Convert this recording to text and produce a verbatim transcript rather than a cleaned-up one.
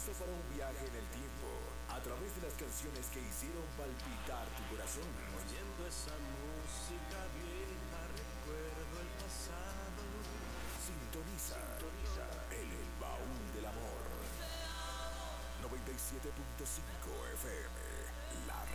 ¿Listo para un viaje en el tiempo a través de las canciones que hicieron palpitar tu corazón? Oyendo esa música vieja recuerdo el pasado. Sintoniza, Sintoniza en el baúl del amor. noventa y siete punto cinco F M, la